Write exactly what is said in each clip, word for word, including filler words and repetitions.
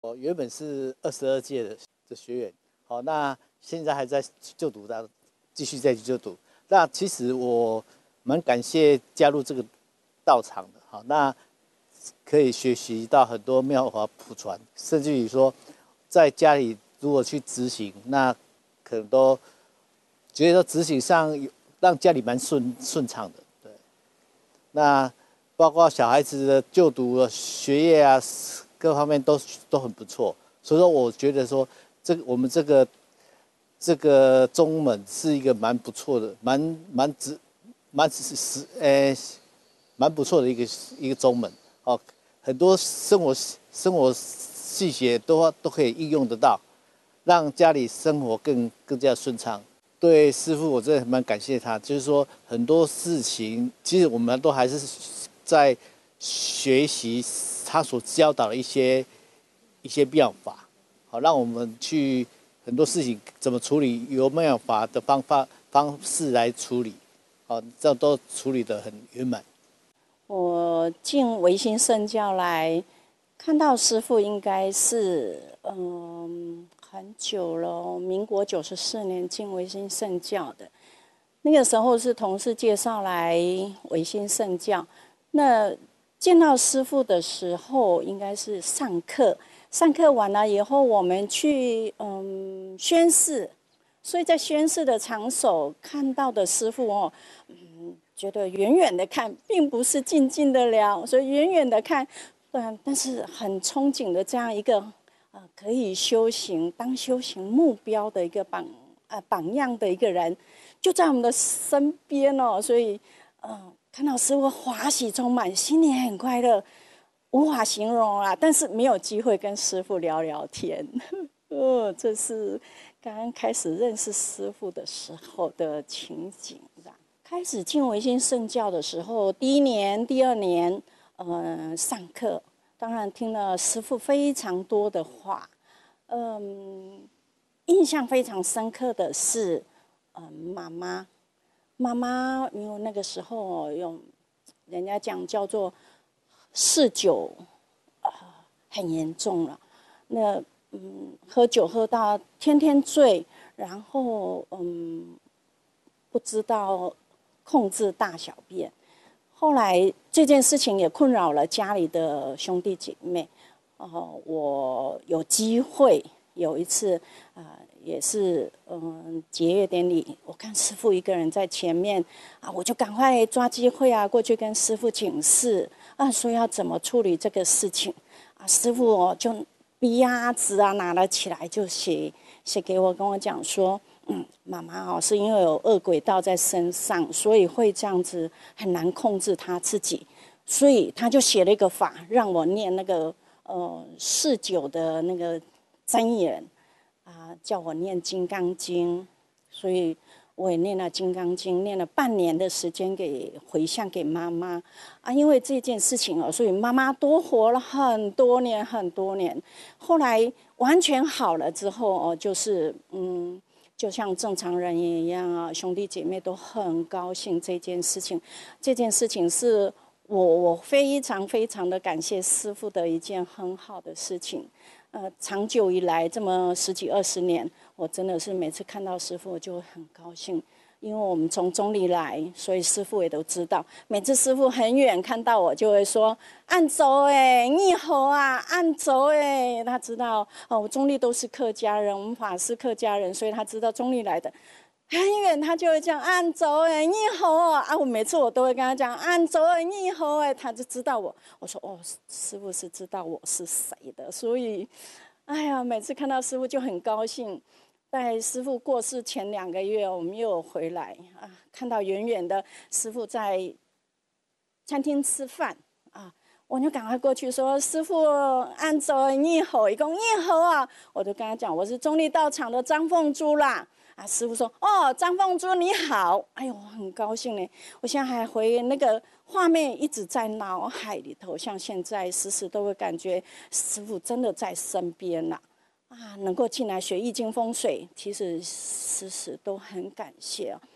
哦，原本是二十二届的的学员，好，那现在还在就读的，继续再去就读。那其实我蛮感谢加入这个道场的，好，那可以学习到很多妙法普传，甚至于说在家里如果去执行，那可能都觉得说执行上有让家里蛮顺顺畅的，对。那包括小孩子的就读的学业啊，各方面都都很不错，所以说我觉得说这个我们这个这个宗门是一个蛮不错的，蛮蛮值蛮实呃蛮不错的一个一个宗门哦，很多生活生活细节都都可以应用得到，让家里生活更更加顺畅。对师父，我真的蛮感谢他。就是说，很多事情其实我们都还是在学习他所教导的一些一些妙法，好，让我们去很多事情怎么处理，有妙法的方法方式来处理，好，这样都处理得很圆满。 我进维新圣教来看到师父，应该是嗯很久了，民国九十四年进维新圣教的。那个时候是同事介绍来维新圣教，那见到师父的时候，应该是上课，上课完了以后，我们去嗯宣誓，所以在宣誓的场所看到的师父哦，嗯，觉得远远的看，并不是近近的聊，所以远远的看，对，但是很憧憬的这样一个呃可以修行当修行目标的一个榜呃榜样的一个人。就在我们的身边哦，所以，呃，看到师父华喜充满，心里很快乐，无法形容啊。但是没有机会跟师父聊聊天，哦，这是刚刚开始认识师父的时候的情景。开始进维新圣教的时候，第一年、第二年，呃，上课，当然听了师父非常多的话，嗯，印象非常深刻的是。嗯，妈妈，妈妈，因为那个时候用人家讲叫做嗜酒，呃，很严重了。那嗯，喝酒喝到天天醉，然后嗯，不知道控制大小便。后来这件事情也困扰了家里的兄弟姐妹。哦、呃，我有机会有一次啊。呃也是嗯结业典礼，我看师父一个人在前面啊，我就赶快抓机会啊过去跟师父请示啊，说要怎么处理这个事情啊。师父哦就笔啊纸啊拿了起来就写写给我，跟我讲说，嗯，妈妈哦是因为有恶鬼道在身上，所以会这样子很难控制他自己，所以他就写了一个法让我念那个呃嗜酒的那个真言。啊，叫我念《金刚经》，所以我也念了《金刚经》，念了半年的时间给回向给妈妈啊。因为这件事情哦，所以妈妈多活了很多年很多年。后来完全好了之后哦，就是嗯，就像正常人一样啊，兄弟姐妹都很高兴这件事情。这件事情是我我非常非常的感谢师父的一件很好的事情。呃，长久以来这么十几二十年，我真的是每次看到师父，我就会很高兴，因为我们从中立来，所以师父也都知道。每次师父很远看到我，就会说：“按走哎，你好啊，按走哎。”他知道哦，我中立都是客家人，我们法师客家人，所以他知道中立来的。很远，他就会讲按走哎，你好啊！我每次我都会跟他讲按走哎，你好哎，他就知道我。我说哦，师父是知道我是谁的，所以，哎呀，每次看到师父就很高兴。在师父过世前两个月，我们又有回来啊，看到远远的师父在餐厅吃饭啊，我就赶快过去说：“师父，按走你好，一共你好啊！”我就跟他讲，我是中立道场的张凤珠啦。啊，师父说：“哦，张凤珠你好。”哎呦，我很高兴呢。我现在还回那个画面一直在脑海里头，像现在时时都会感觉师父真的在身边啦。啊，能够进来学易经风水，其实时时都很感谢啊。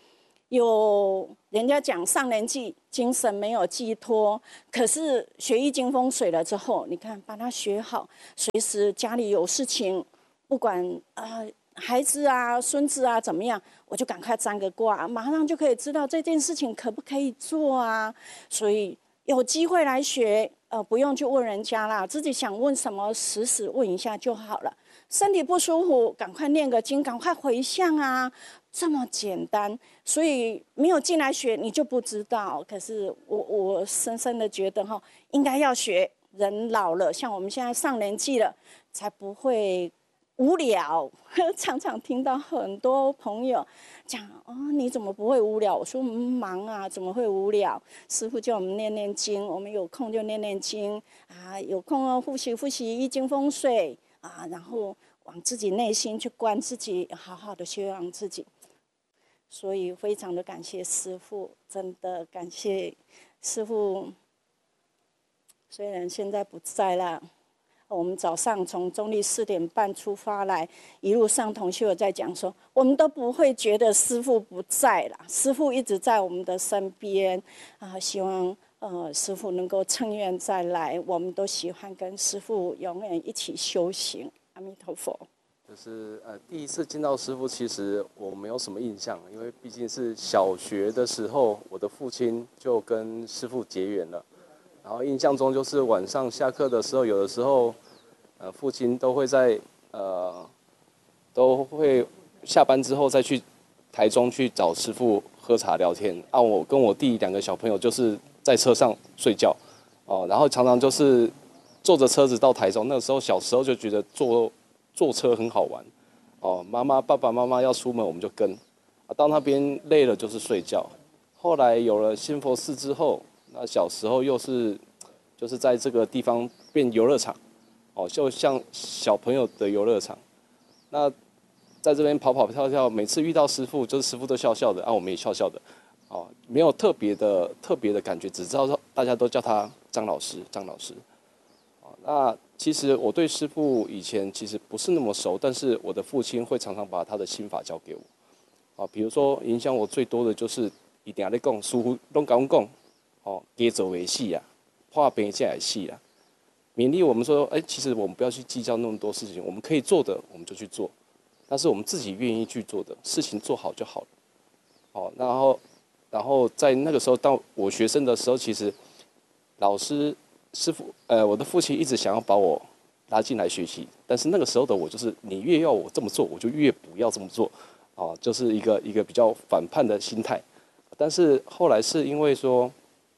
有人家讲上年纪精神没有寄托，可是学易经风水了之后，你看把它学好，随时家里有事情，不管呃孩子啊、孙子啊怎么样，我就赶快占个卦，马上就可以知道这件事情可不可以做啊。所以有机会来学，呃，不用去问人家啦，自己想问什么，时时问一下就好了。身体不舒服，赶快念个经，赶快回向啊，这么简单。所以没有进来学，你就不知道。可是我我深深的觉得哈，应该要学。人老了，像我们现在上年纪了，才不会无聊。常常听到很多朋友讲哦，你怎么不会无聊？我说忙啊，怎么会无聊？师父叫我们念念经，我们有空就念念经啊，有空哦复习复习易经风水啊，然后往自己内心去观自己，好好的修养自己。所以非常的感谢师父，真的感谢师父。虽然现在不在了，我们早上从中立四点半出发来，一路上同学有在讲说，我们都不会觉得师父不在啦，师父一直在我们的身边啊。希望呃师父能够乘愿再来，我们都喜欢跟师父永远一起修行。阿弥陀佛。 就是呃第一次见到师父，其实我没有什么印象，因为毕竟是小学的时候，我的父亲就跟师父结缘了。然后印象中就是晚上下课的时候，有的时候，呃，父亲都会在呃，都会下班之后再去台中去找师父喝茶聊天。啊，我跟我弟两个小朋友就是在车上睡觉，哦，然后常常就是坐着车子到台中。那个时候小时候就觉得坐坐车很好玩，哦，妈妈爸爸妈妈要出门我们就跟，啊，到那边累了就是睡觉。后来有了新佛寺之后。那小时候又是，就是在这个地方变游乐场，哦，就像小朋友的游乐场。那在这边跑跑跳跳，每次遇到师父，就是师父都笑笑的，啊，我们也笑笑的，哦，没有特别的特别的感觉，只知道大家都叫他张老师，张老师。哦，那其实我对师父以前其实不是那么熟，但是我的父亲会常常把他的心法教给我，啊，比如说影响我最多的就是一定要在讲，师父拢跟我讲。哦，给走为戏呀，画边下来戏啦。勉励我们说，哎，其实我们不要去计较那么多事情，我们可以做的我们就去做，但是我们自己愿意去做的事情做好就好了。哦，然后，然后在那个时候，到我学生的时候，其实老师、师傅，呃，我的父亲一直想要把我拉进来学习，但是那个时候的我就是，你越要我这么做，我就越不要这么做，哦，就是一个一个比较反叛的心态。但是后来是因为说。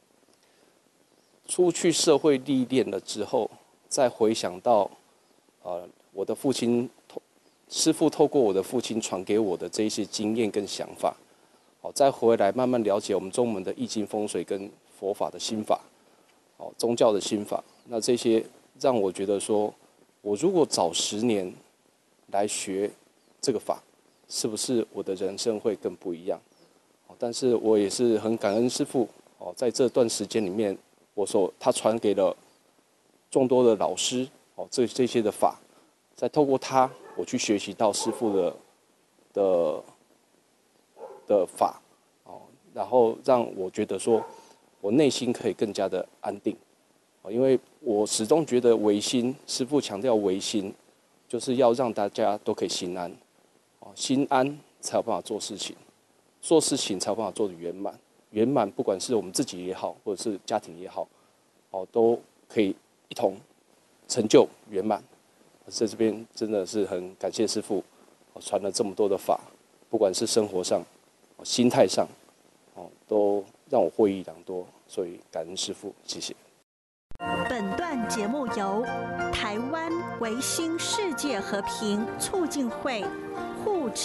出去社会历练了之后，再回想到，呃，我的父亲师父透过我的父亲传给我的这一些经验跟想法，好，再回来慢慢了解我们中门的易经风水跟佛法的心法，好，宗教的心法，那这些让我觉得说，我如果早十年来学这个法，是不是我的人生会更不一样？但是我也是很感恩师父，哦，在这段时间里面。我说，他传给了众多的老师，哦，这这些的法，再透过他，我去学习到师父的的的法，哦，然后让我觉得说，我内心可以更加的安定，哦，因为我始终觉得唯心，师父强调唯心，就是要让大家都可以心安，哦，心安才有办法做事情，做事情才有办法做得圆满。圆满，不管是我们自己也好，或者是家庭也好，哦，都可以一同成就圆满。在这边真的是很感谢师父，哦，传了这么多的法，不管是生活上、哦、心态上，哦，都让我获益良多，所以感恩师父，谢谢。 本段节目由台湾维新世界和平促进会护持。